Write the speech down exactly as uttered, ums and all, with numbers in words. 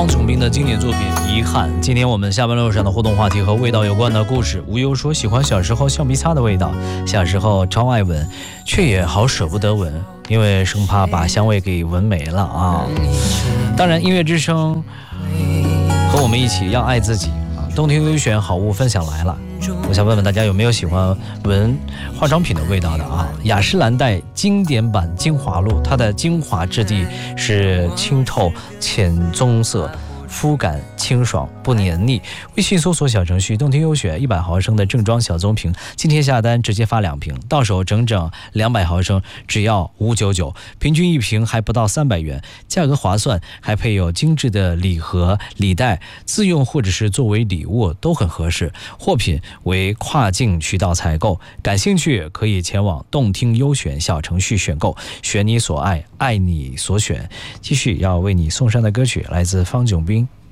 方炯斌的经典作品《遗憾》。今天我们下班路上的互动话题和味道有关的故事。无忧说喜欢小时候橡皮擦的味道，小时候超爱闻，却也好舍不得闻，因为生怕把香味给闻没了啊。当然，音乐之声和我们一起要爱自己啊！动听优选好物分享来了。我想问问大家有没有喜欢闻化妆品的味道的啊？雅诗兰黛经典版精华露，它的精华质地是清透浅棕色，肤感清爽不黏腻。微信搜索小程序动听优选一百毫升的正装小棕瓶，今天下单直接发两瓶，到手整整两百毫升只要五百九十九，平均一瓶还不到三百元，价格划算，还配有精致的礼盒礼袋，自用或者是作为礼物都很合适。货品为跨境渠道采购，感兴趣可以前往动听优选小程序选购，选你所爱，爱你所选。继续要为你送上的歌曲来自方炯斌，